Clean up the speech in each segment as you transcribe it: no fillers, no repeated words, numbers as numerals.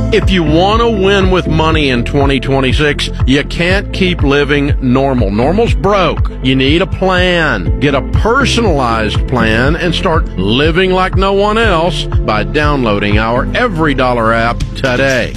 If you want to win with money in 2026, you can't keep living normal. Normal's broke. You need a plan. Get a personalized plan and start living like no one else by downloading our Every Dollar app today.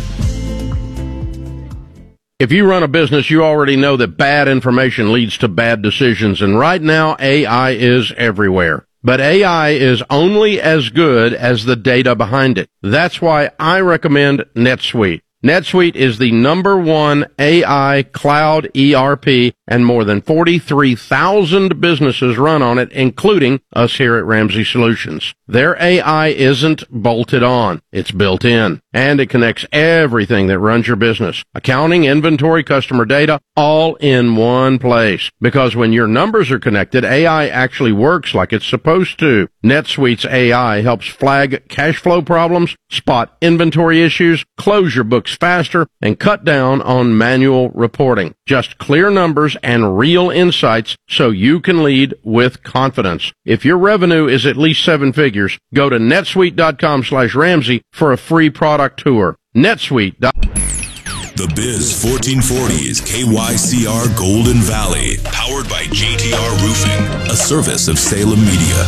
If you run a business, you already know that bad information leads to bad decisions, and right now AI is everywhere. But AI is only as good as the data behind it. That's why I recommend NetSuite. NetSuite is the #1 AI cloud ERP, and more than 43,000 businesses run on it, including us here at Ramsey Solutions. Their AI isn't bolted on, it's built in, and it connects everything that runs your business. Accounting, inventory, customer data, all in one place. Because when your numbers are connected, AI actually works like it's supposed to. NetSuite's AI helps flag cash flow problems, spot inventory issues, close your books faster, and cut down on manual reporting. Just clear numbers and real insights so you can lead with confidence. If your revenue is at least 7 figures, go to netsuite.com/Ramsey for a free product tour. NetSuite. The Biz 1440 is KYCR Golden Valley, powered by JTR Roofing, a service of Salem Media.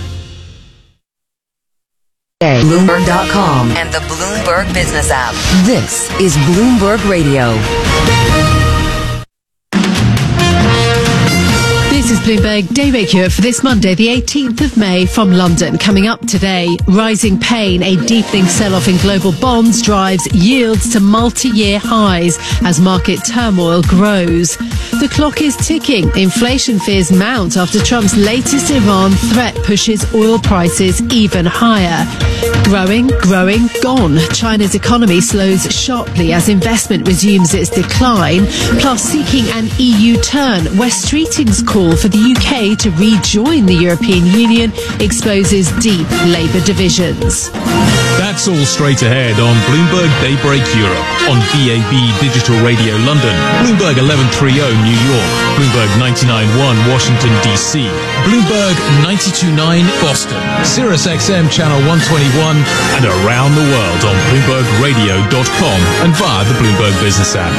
Bloomberg.com and the Bloomberg Business app. This is Bloomberg Radio. This is Bloomberg Daybreak Europe for this Monday, the 18th of May from London. Coming up today, rising pain, a deepening sell-off in global bonds drives yields to multi-year highs as market turmoil grows. The clock is ticking. Inflation fears mount after Trump's latest Iran threat pushes oil prices even higher. Growing, gone. China's economy slows sharply as investment resumes its decline, plus seeking an EU turn. Wes Streeting's call for the UK to rejoin the European Union exposes deep Labour divisions. That's all straight ahead on Bloomberg Daybreak Europe, on DAB Digital Radio London, Bloomberg 1130 New York, Bloomberg 99.1 Washington DC, Bloomberg 92.9 Boston, Sirius XM Channel 121, and around the world on BloombergRadio.com and via the Bloomberg Business app.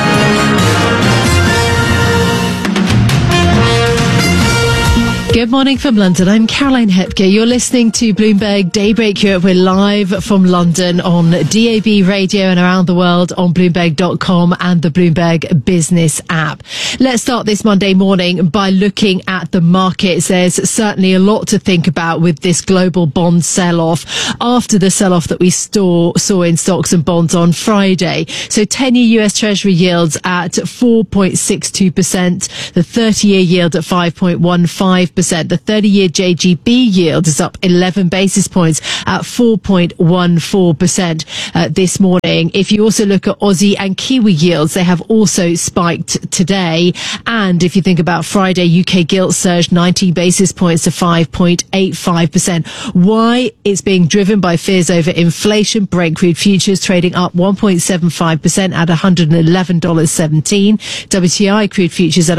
Good morning from London. I'm Caroline Hepker. You're listening to Bloomberg Daybreak Europe. We're live from London on DAB radio and around the world on Bloomberg.com and the Bloomberg Business app. Let's start this Monday morning by looking at the markets. There's certainly a lot to think about with this global bond sell-off after the sell-off that we saw in stocks and bonds on Friday. So 10-year US Treasury yields at 4.62%, the 30-year yield at 5.15%. The 30-year JGB yield is up 11 basis points at 4.14% this morning. If you also look at Aussie and Kiwi yields, they have also spiked today. And if you think about Friday, UK gilt surged 19 basis points to 5.85%. Why? It's being driven by fears over inflation. Brent crude futures trading up 1.75% at $111.17. WTI crude futures at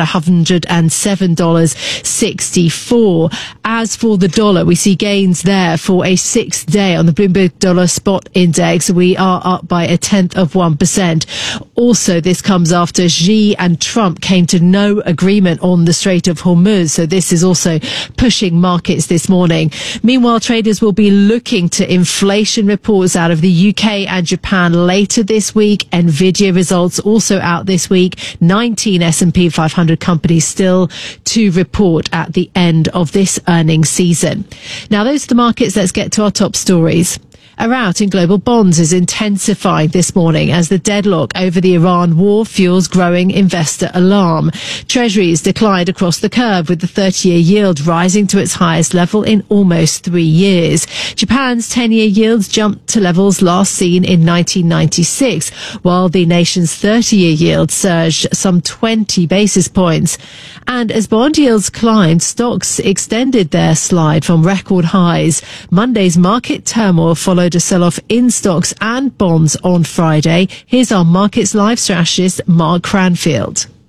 $107.64. As for the dollar, we see gains there for a sixth day on the Bloomberg Dollar Spot Index. We are up by 0.1%. Also, this comes after Xi and Trump came to no agreement on the Strait of Hormuz. So this is also pushing markets this morning. Meanwhile, traders will be looking to inflation reports out of the UK and Japan later this week. Nvidia results also out this week. 19 S&P 500 companies still to report at the end of this earnings season. Now, those are the markets. Let's get to our top stories. A rout in global bonds is intensifying this morning as the deadlock over the Iran war fuels growing investor alarm. Treasuries declined across the curve, with the 30-year yield rising to its highest level in almost 3 years. Japan's 10-year yields jumped to levels last seen in 1996, while the nation's 30-year yield surged some 20 basis points. And as bond yields climbed, stocks extended their slide from record highs. Monday's market turmoil followed a sell-off in stocks and bonds on Friday. Here's our Markets Live strategist, Mark Cranfield.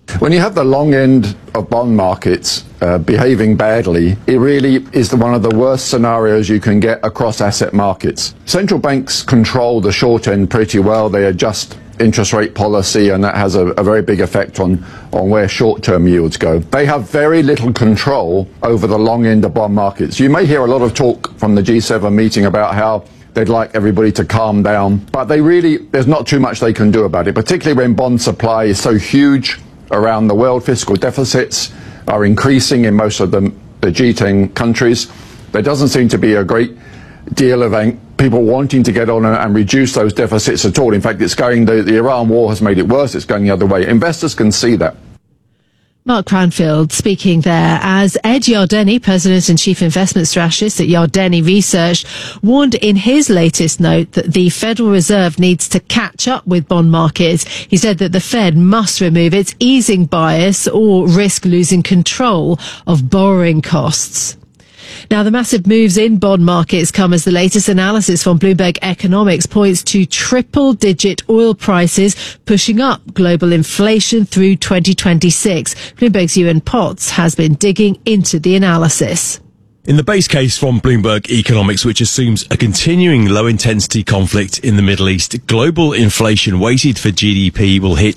When you have the long end of bond markets behaving badly, it really is one of the worst scenarios you can get across asset markets. Central banks control the short end pretty well. They adjust interest rate policy, and that has a very big effect on where short-term yields go. They have very little control over the long end of bond markets. You may hear a lot of talk from the G7 meeting about how they'd like everybody to calm down, but there's not too much they can do about it, particularly when bond supply is so huge around the world. Fiscal deficits are increasing in most of the G10 countries. There doesn't seem to be a great deal of people wanting to get on and reduce those deficits at all. In fact, the Iran war has made it worse. It's going the other way. Investors can see that. Mark Cranfield speaking there as Ed Yardeni, President and Chief Investment Strategist at Yardeni Research, warned in his latest note that the Federal Reserve needs to catch up with bond markets. He said that the Fed must remove its easing bias or risk losing control of borrowing costs. Now, the massive moves in bond markets come as the latest analysis from Bloomberg Economics points to triple-digit oil prices pushing up global inflation through 2026. Bloomberg's Ewan Potts has been digging into the analysis. In the base case from Bloomberg Economics, which assumes a continuing low-intensity conflict in the Middle East, global inflation weighted for GDP will hit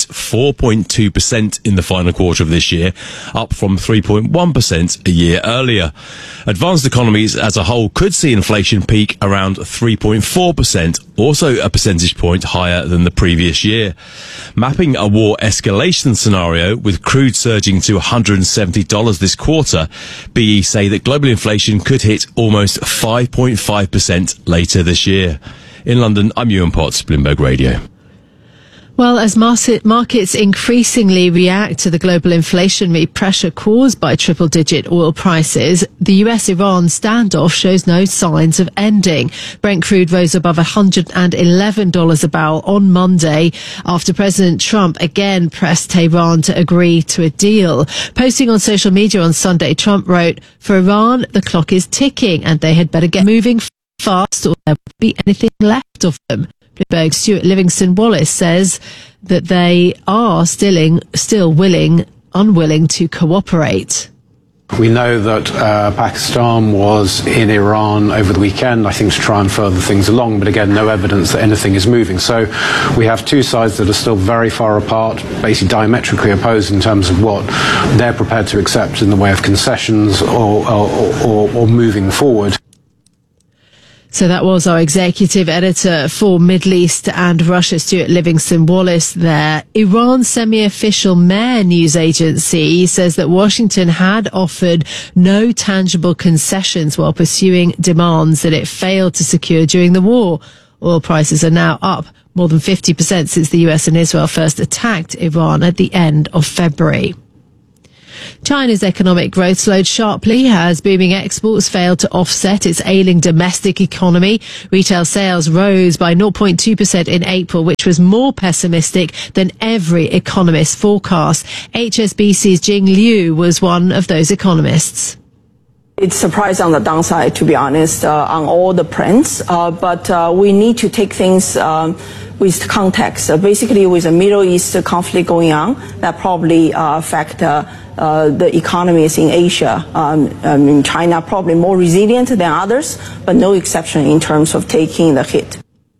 4.2% in the final quarter of this year, up from 3.1% a year earlier. Advanced economies as a whole could see inflation peak around 3.4%, also a percentage point higher than the previous year. Mapping a war escalation scenario with crude surging to $170 this quarter, BE say that global inflation could hit almost 5.5% later this year. In London, I'm Ewan Potts, Bloomberg Radio. Well, as markets increasingly react to the global inflationary pressure caused by triple-digit oil prices, the US-Iran standoff shows no signs of ending. Brent crude rose above $111 a barrel on Monday after President Trump again pressed Tehran to agree to a deal. Posting on social media on Sunday, Trump wrote, "For Iran, the clock is ticking and they had better get moving fast or there won't be anything left of them." Bloomberg's Stuart Livingston-Wallace says that they are still unwilling to cooperate. We know that Pakistan was in Iran over the weekend, I think, to try and further things along, but again, no evidence that anything is moving. So we have two sides that are still very far apart, basically diametrically opposed in terms of what they're prepared to accept in the way of concessions or moving forward. So that was our executive editor for Middle East and Russia, Stuart Livingston-Wallace there. Iran's semi-official MER news agency says that Washington had offered no tangible concessions while pursuing demands that it failed to secure during the war. Oil prices are now up more than 50% since the US and Israel first attacked Iran at the end of February. China's economic growth slowed sharply as booming exports failed to offset its ailing domestic economy. Retail sales rose by 0.2% in April, which was more pessimistic than every economist forecast. HSBC's Jing Liu was one of those economists. It's surprised on the downside, to be honest, on all the prints, but we need to take things with context. Basically, with the Middle East conflict going on, that probably affect the economies in Asia. In China, probably more resilient than others, but no exception in terms of taking the hit.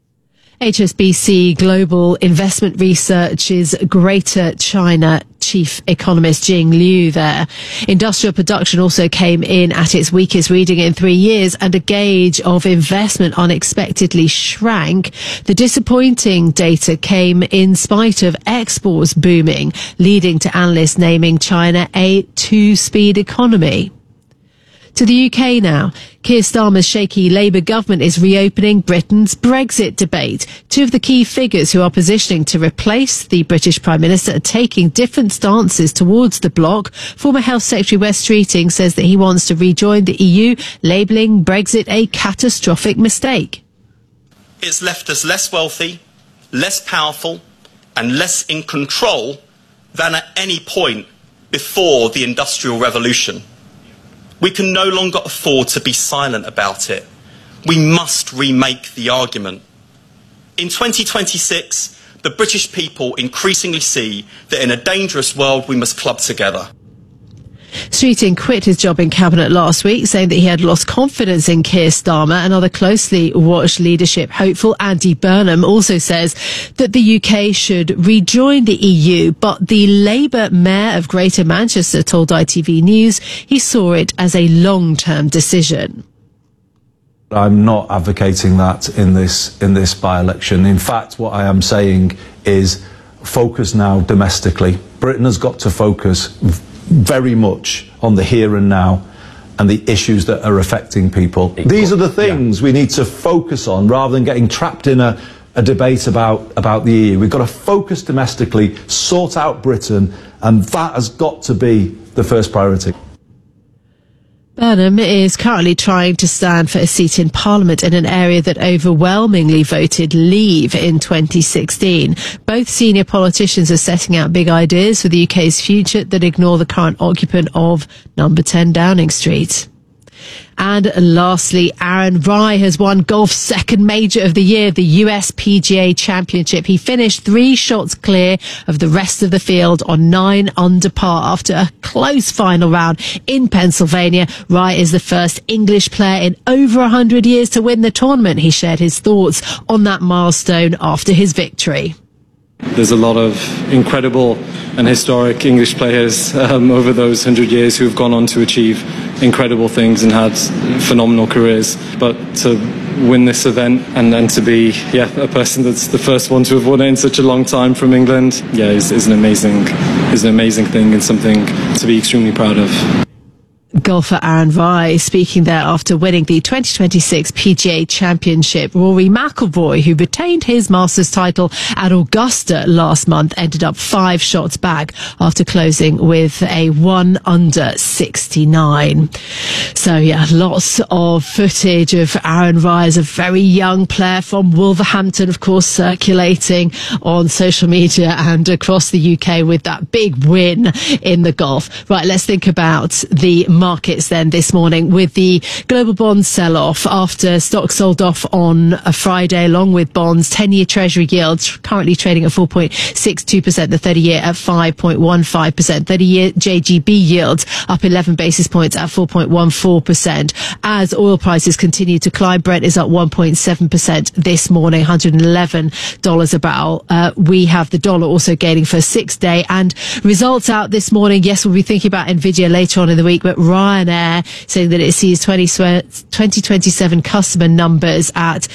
HSBC Global Investment Research's Greater China chief economist Jing Liu there. Industrial production also came in at its weakest reading in 3 years, and a gauge of investment unexpectedly shrank. The disappointing data came in spite of exports booming, leading to analysts naming China a two-speed economy. To the UK now. Keir Starmer's shaky Labour government is reopening Britain's Brexit debate. Two of the key figures who are positioning to replace the British Prime Minister are taking different stances towards the bloc. Former Health Secretary Wes Streeting says that he wants to rejoin the EU, labelling Brexit a catastrophic mistake. It's left us less wealthy, less powerful and less in control than at any point before the Industrial Revolution. We can no longer afford to be silent about it. We must remake the argument. In 2026, the British people increasingly see that in a dangerous world we must club together. Streeting quit his job in Cabinet last week, saying that he had lost confidence in Keir Starmer. Another closely watched leadership hopeful, Andy Burnham, also says that the UK should rejoin the EU, but the Labour Mayor of Greater Manchester told ITV News he saw it as a long-term decision. I'm not advocating that in this by-election. In fact, what I am saying is focus now domestically. Britain has got to focus very much on the here and now and the issues that are affecting people. These are the things we need to focus on rather than getting trapped in a debate about the EU. We've got to focus domestically, sort out Britain, and that has got to be the first priority. Burnham is currently trying to stand for a seat in Parliament in an area that overwhelmingly voted Leave in 2016. Both senior politicians are setting out big ideas for the UK's future that ignore the current occupant of number 10 Downing Street. And lastly, Aaron Rai has won golf's second major of the year, the US PGA Championship. He finished 3 shots clear of the rest of the field on 9 under par after a close final round in Pennsylvania. Rai is the first English player in over 100 years to win the tournament. He shared his thoughts on that milestone after his victory. There's a lot of incredible and historic English players over those 100 years who have gone on to achieve incredible things and had phenomenal careers. But to win this event and then to be a person that's the first one to have won it in such a long time from England, is an amazing thing and something to be extremely proud of. Golfer Aaron Rai speaking there after winning the 2026 PGA Championship. Rory McIlroy, who retained his Masters title at Augusta last month, ended up 5 shots back after closing with a 1 under 69. So lots of footage of Aaron Rai as a very young player from Wolverhampton, of course, circulating on social media and across the UK with that big win in the golf. Right, let's think about the markets then this morning with the global bond sell-off after stocks sold off on a Friday along with bonds. 10-year Treasury yields currently trading at 4.62%, the 30-year at 5.15%, 30-year JGB yields up 11 basis points at 4.14%. As oil prices continue to climb, Brent is up 1.7% this morning, $111 a barrel. We have the dollar also gaining for a 6-day, and results out this morning. Yes, we'll be thinking about Nvidia later on in the week, but Ryanair saying that it sees 2027 customer numbers at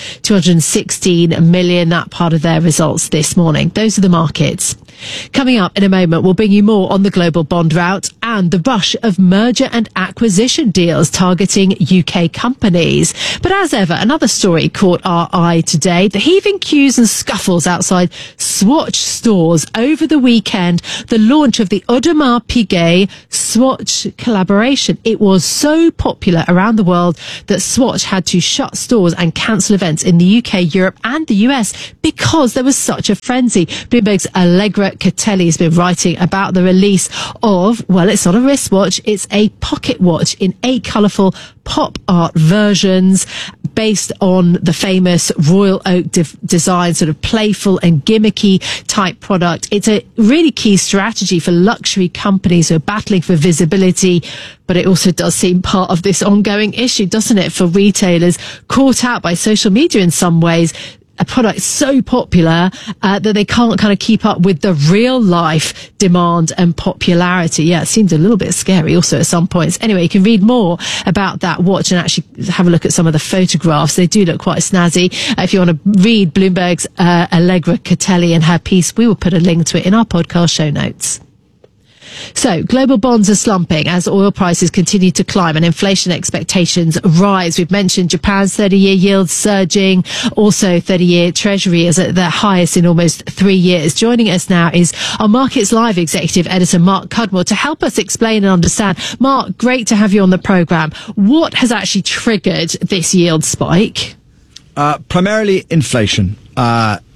216 million, that part of their results this morning. Those are the markets. Coming up in a moment, we'll bring you more on the global bond rout and the rush of merger and acquisition deals targeting UK companies. But as ever, another story caught our eye today. The heaving queues and scuffles outside Swatch stores over the weekend. The launch of the Audemars Piguet Swatch collaboration. It was so popular around the world that Swatch had to shut stores and cancel events in the UK, Europe and the US because there was such a frenzy. Bloomberg's Allegra Catelli has been writing about the release of, well, it's not a wristwatch, it's a pocket watch in 8 colourful pop art versions based on the famous Royal Oak design, sort of playful and gimmicky type product. It's a really key strategy for luxury companies who are battling for visibility, but it also does seem part of this ongoing issue, doesn't it, for retailers caught out by social media in some ways. A product so popular that they can't kind of keep up with the real life demand and popularity. Yeah, it seems a little bit scary also at some points. Anyway, you can read more about that watch and actually have a look at some of the photographs. They do look quite snazzy. If you want to read Bloomberg's Allegra Catelli and her piece, we will put a link to it in our podcast show notes. So, global bonds are slumping as oil prices continue to climb and inflation expectations rise. We've mentioned Japan's 30-year yields surging, also 30-year Treasury is at their highest in almost 3 years. Joining us now is our Markets Live executive editor, Mark Cudmore, to help us explain and understand. Mark, great to have you on the programme. What has actually triggered this yield spike? Primarily inflation.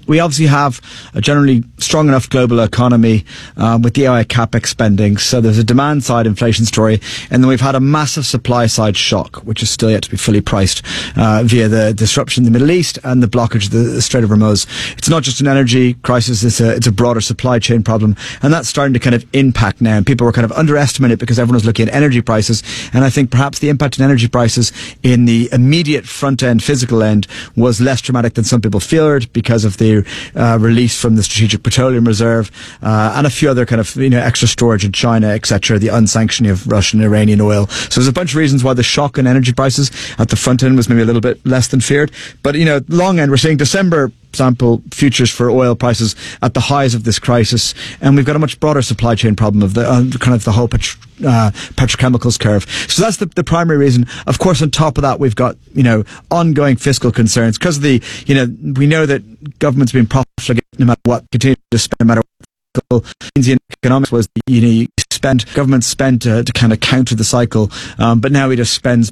we obviously have a generally strong enough global economy with the AI capex spending. So there's a demand side inflation story, and then we've had a massive supply side shock, which is still yet to be fully priced via the disruption in the Middle East and the blockage of the Strait of Hormuz. It's not just an energy crisis; it's a broader supply chain problem, and that's starting to kind of impact now. And people were kind of underestimating it because everyone was looking at energy prices, and I think perhaps the impact on energy prices in the immediate front end, physical end, was less dramatic than some people feared because of the release from the Strategic Petroleum Reserve and a few other kind of extra storage in China, etc., the unsanctioning of Russian and Iranian oil. So there's a bunch of reasons why the shock in energy prices at the front end was maybe a little bit less than feared. But long end, we're seeing December sample futures for oil prices at the highs of this crisis, and we've got a much broader supply chain problem of the kind of the whole petrochemicals curve. So that's the primary reason. Of course, on top of that, we've got ongoing fiscal concerns because we know that government's been profligate no matter what, continue to spend no matter what. Keynesian economics was government spent to kind of counter the cycle, but now we just spend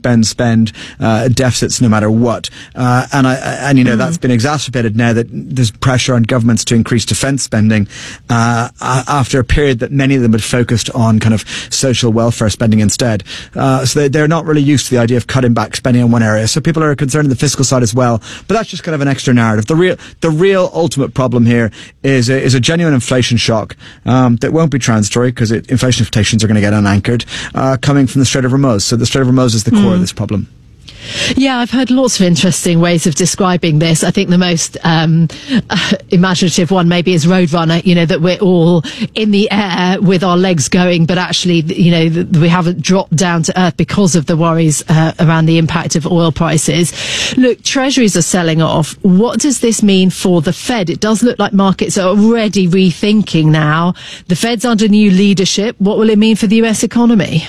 deficits no matter what, that's been exacerbated now that there's pressure on governments to increase defence spending after a period that many of them had focused on kind of social welfare spending instead. So they're not really used to the idea of cutting back spending in one area. So people are concerned on the fiscal side as well, but that's just kind of an extra narrative. The real ultimate problem here is a genuine inflation shock that won't be transitory because inflation expectations are going to get unanchored coming from the Strait of Hormuz. So the Strait of Hormuz is the core of this problem. Yeah, I've heard lots of interesting ways of describing this. I think the most imaginative one maybe is Roadrunner, that we're all in the air with our legs going, but actually, we haven't dropped down to earth because of the worries around the impact of oil prices. Look, treasuries are selling off. What does this mean for the Fed? It does look like markets are already rethinking now. The Fed's under new leadership. What will it mean for the US economy?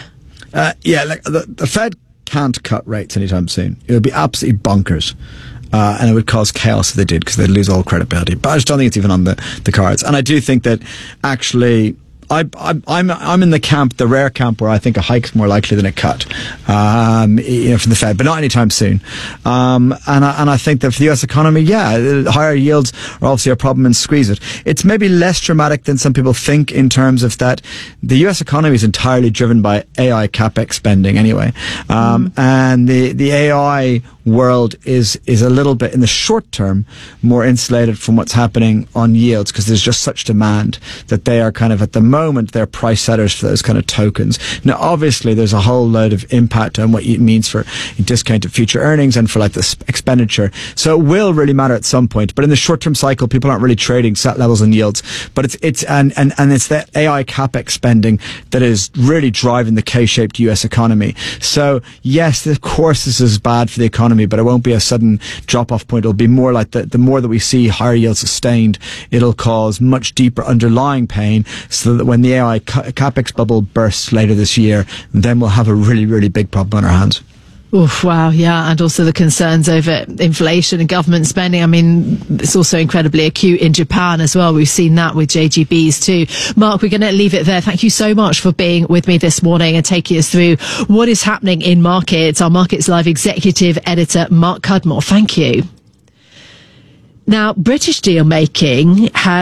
The Fed can't cut rates anytime soon. It would be absolutely bonkers. And it would cause chaos if they did, because they'd lose all credibility. But I just don't think it's even on the cards. And I do think that actually I'm in the rare camp where I think a hike's more likely than a cut, from the Fed, but not anytime soon. And I think that for the US economy, higher yields are obviously a problem and squeeze it. It's maybe less dramatic than some people think in terms of that the US economy is entirely driven by AI capex spending anyway. And the AI world is a little bit in the short term more insulated from what's happening on yields because there's just such demand that they are kind of at the moment they're price setters for those kind of tokens. Now obviously there's a whole load of impact on what it means for discounted future earnings and for like the expenditure, so it will really matter at some point, but in the short term cycle people aren't really trading set levels and yields, but it's that AI capex spending that is really driving the K-shaped US economy. So yes, of course this is bad for the economy, but it won't be a sudden drop-off point. It'll be more like the more that we see higher yields sustained, it'll cause much deeper underlying pain, so that when the AI capex bubble bursts later this year, then we'll have a really, really big problem on our hands. Oof, wow, yeah, and also the concerns over inflation and government spending. I mean, it's also incredibly acute in Japan as well. We've seen that with JGBs too. Mark, we're going to leave it there. Thank you so much for being with me this morning and taking us through what is happening in markets. Our Markets Live executive editor, Mark Cudmore. Thank you. Now, British deal making has